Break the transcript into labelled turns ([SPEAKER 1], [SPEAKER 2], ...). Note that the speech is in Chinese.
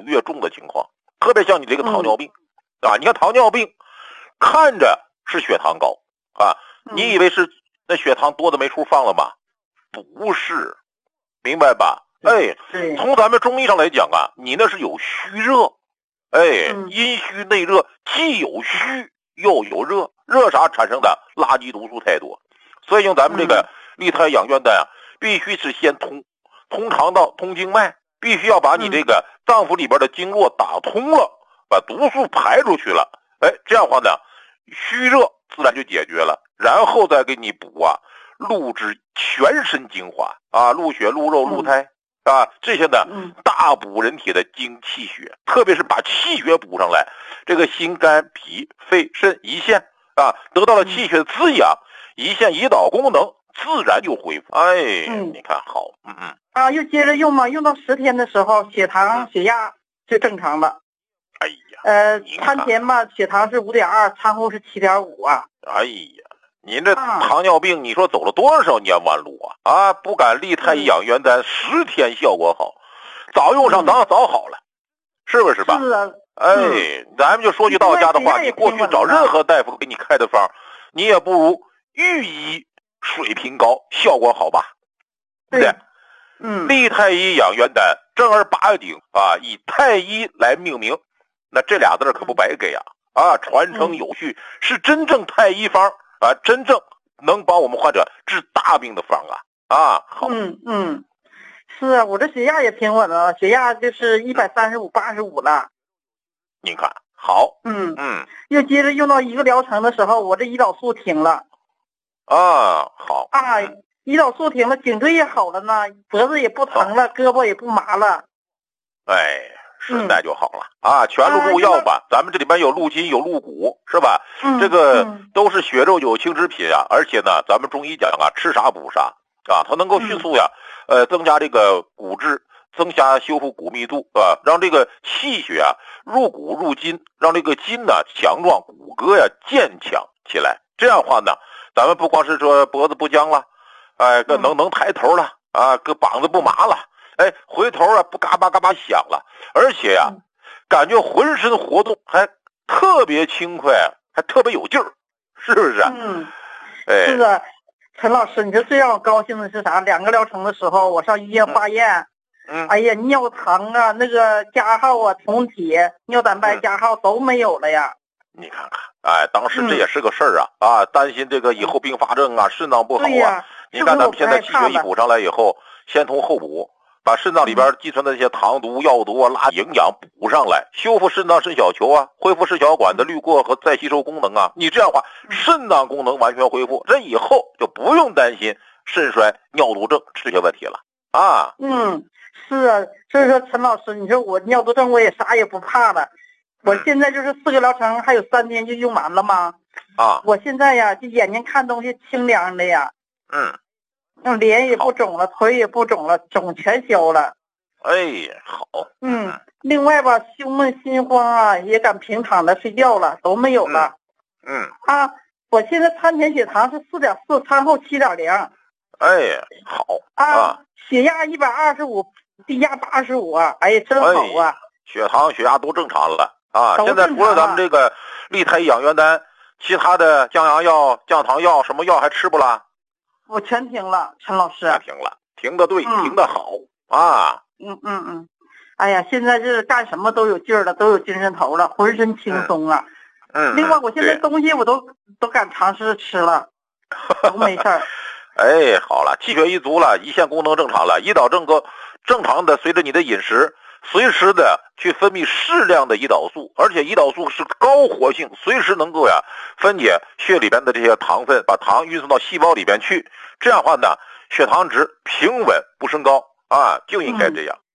[SPEAKER 1] 越重的情况，特别像你这个糖尿病啊，你看糖尿病看着是血糖高啊，你以为是那血糖多的没处放了吗？不是，明白吧？从咱们中医上来讲啊，你那是有虚热，阴虚内热，既有虚又有热，热啥产生的垃圾毒素太多，所以用咱们这个利胎养元丹啊，必须是先通肠道、通经脉，必须要把你这个脏腑里边的经络打通了，把毒素排出去了，这样的话呢，虚热自然就解决了，然后再给你补啊，录制全身精华啊，录血、录肉、录胎啊，这些呢大补人体的精气血，特别是把气血补上来，这个心肝脾肺肾胰腺啊，得到了气血的滋养，胰腺胰岛功能自然就恢复。你看好，
[SPEAKER 2] 又接着用嘛，用到10天的时候，血糖、血压就正常了。餐前嘛，血糖是5.2，餐后是7.5啊。
[SPEAKER 1] 您这糖尿病，你说走了多少年弯路啊？不敢利太医养元丹10天效果好，早用上早好了，是不是吧？
[SPEAKER 2] 是啊。
[SPEAKER 1] 咱们就说句到家的话，你过去找任何大夫给你开的方，你也不如御医水平高，效果好吧？对不对？利太医养元丹正儿八经啊，以太医来命名，那这俩字可不白给传承有序，是真正太医方啊，真正能帮我们患者治大病的方好。
[SPEAKER 2] 是啊，我这血压也挺稳的，血压就是135/85了。
[SPEAKER 1] 您看好。
[SPEAKER 2] 又接着用到1个疗程的时候，我这胰岛素停了。
[SPEAKER 1] 好。
[SPEAKER 2] 胰岛素停了，颈椎也好了呢，脖子也不疼了，胳膊也不麻了。
[SPEAKER 1] 是那就好了全录入药吧，咱们这里边有鹿筋有鹿骨，是吧？这个都是血肉有情之品而且呢，咱们中医讲吃啥补啥它能够迅速增加这个骨质，增加修复骨密度让这个气血入骨入筋，让这个筋呢强壮，骨骼健强起来。这样的话呢，咱们不光是说脖子不僵了，能抬头了个膀子不麻了，回头不嘎巴嘎巴响了，而且感觉浑身活动还特别轻快，还特别有劲儿，是不是？
[SPEAKER 2] 是的。陈老师，你说最让我高兴的是啥？2个疗程的时候，我上医院化验，尿糖那个加号酮体、尿蛋白加号都没有了呀。
[SPEAKER 1] 你看看，当时这也是个事儿担心这个以后并发症肾脏不好你看咱们现在气血一补上来以后，先从后补，把肾脏里边积存的那些糖毒、药毒拉营养补上来，修复肾脏肾小球恢复肾小管的滤过和再吸收功能你这样的话，肾脏功能完全恢复，这以后就不用担心肾衰、尿毒症这些问题了
[SPEAKER 2] 是啊，所以说陈老师，你说我尿毒症我也啥也不怕了，我现在就是4个疗程，还有3天就用完了吗？我现在就眼睛看东西清凉的呀。脸也不肿了，腿也不肿了，肿全消了。
[SPEAKER 1] 好。
[SPEAKER 2] 另外吧，胸闷心慌也敢平躺着睡觉了，都没有了。我现在餐前血糖是4.4，餐后7.0。
[SPEAKER 1] 好。
[SPEAKER 2] 血压125，低压85真好
[SPEAKER 1] 血糖血压都正常了现在除了咱们这个利太医养元丹，其他的降压药、降糖药什么药还吃不啦？
[SPEAKER 2] 我全停了，陈老师。
[SPEAKER 1] 停了，停的对，停的好
[SPEAKER 2] 现在是干什么都有劲儿了，都有精神头了，浑身轻松另外我现在东西我都敢尝试吃了，都没事儿。
[SPEAKER 1] 好了，气血一足了，胰腺功能正常了，胰岛正常的随着你的饮食随时的去分泌适量的胰岛素，而且胰岛素是高活性，随时能够分解血里边的这些糖分，把糖运送到细胞里边去，这样的话呢，血糖值平稳不升高就应该这样